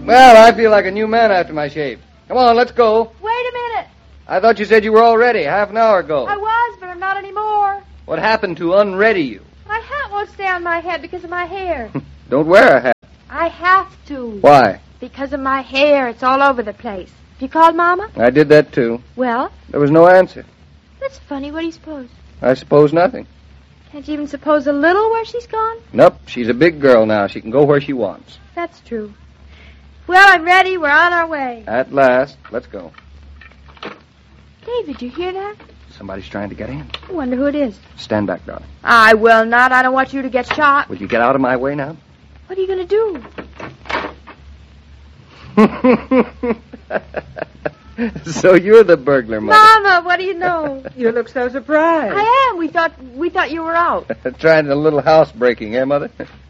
Well, I feel like a new man after my shave. Come on, let's go. Wait a minute. I thought you said you were all ready half an hour ago. I was, but I'm not anymore. What happened to unready you? My hat won't stay on my head because of my hair. Don't wear a hat. I have to. Why? Because of my hair. It's all over the place. You called Mama? I did that, too. Well? There was no answer. That's funny. What do you suppose? I suppose nothing. Can't you even suppose a little where she's gone? Nope, she's a big girl now. She can go where she wants. That's true. Well, I'm ready. We're on our way. At last. Let's go. David, you hear that? Somebody's trying to get in. I wonder who it is. Stand back, darling. I will not. I don't want you to get shot. Will you get out of my way now? What are you going to do? So you're the burglar, Mother. Mama, what do you know? You look so surprised. I am. We thought you were out. Trying a little house breaking, eh, Mother?